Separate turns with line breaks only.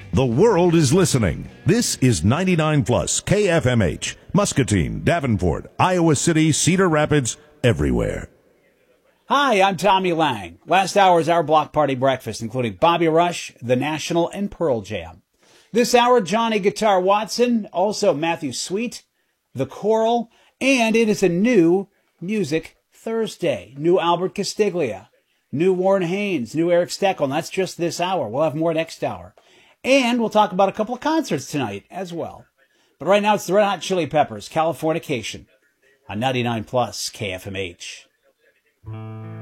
The world is listening. This is 99 Plus KFMH, Muscatine, Davenport, Iowa City, Cedar Rapids, everywhere.
Hi, I'm Tommy Lang. Last hour is our block party breakfast, including Bobby Rush, The National, and Pearl Jam. This hour, Johnny Guitar Watson, also Matthew Sweet, The Coral, and it is a new Music Thursday. New Albert Castiglia, new Warren Haynes, new Eric Steckel, and that's just this hour. We'll have more next hour. And we'll talk about a couple of concerts tonight as well. But right now, it's the Red Hot Chili Peppers, Californication, on 99 Plus KFMH.